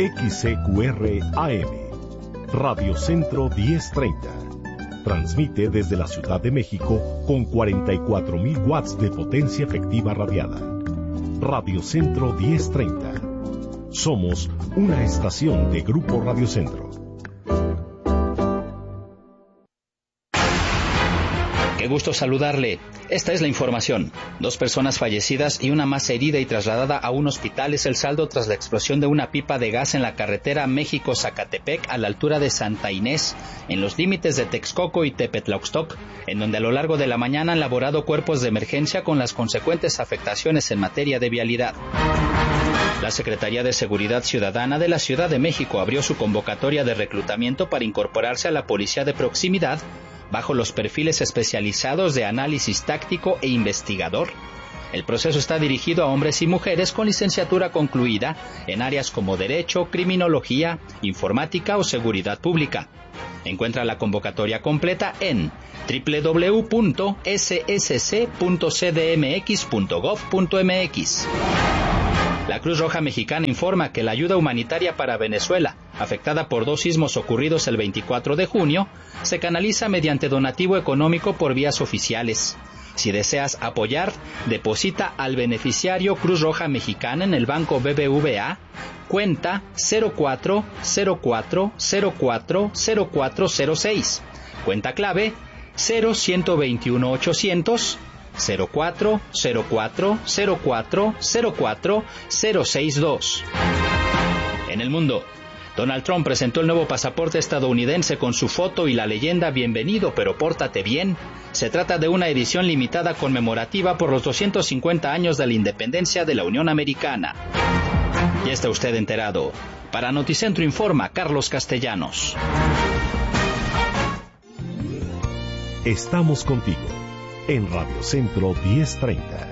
XCQR AM, Radio Centro 1030. Transmite desde la Ciudad de México con 44,000 watts de potencia efectiva radiada. Radio Centro 1030. Somos una estación de Grupo Radio Centro. Qué gusto saludarle. Esta es la información. 2 personas fallecidas y una más herida y trasladada a un hospital es el saldo tras la explosión de una pipa de gas en la carretera México-Zacatepec a la altura de Santa Inés, en los límites de Texcoco y Tepetlauxtoc, en donde a lo largo de la mañana han laborado cuerpos de emergencia con las consecuentes afectaciones en materia de vialidad. La Secretaría de Seguridad Ciudadana de la Ciudad de México abrió su convocatoria de reclutamiento para incorporarse a la Policía de Proximidad bajo los perfiles especializados de análisis táctico e investigador. El proceso está dirigido a hombres y mujeres con licenciatura concluida en áreas como Derecho, Criminología, Informática o Seguridad Pública. Encuentra la convocatoria completa en www.ssc.cdmx.gov.mx. La Cruz Roja Mexicana informa que la ayuda humanitaria para Venezuela, afectada por 2 sismos ocurridos el 24 de junio, se canaliza mediante donativo económico por vías oficiales. Si deseas apoyar, deposita al beneficiario Cruz Roja Mexicana en el Banco BBVA, cuenta 0404040406, cuenta clave 0121-800 0404040462. En el mundo, Donald Trump presentó el nuevo pasaporte estadounidense con su foto y la leyenda "Bienvenido, pero pórtate bien". Se trata de una edición limitada conmemorativa por los 250 años de la independencia de la Unión Americana. Ya está usted enterado. Para Noticentro informa Carlos Castellanos. Estamos contigo en Radio Centro 1030.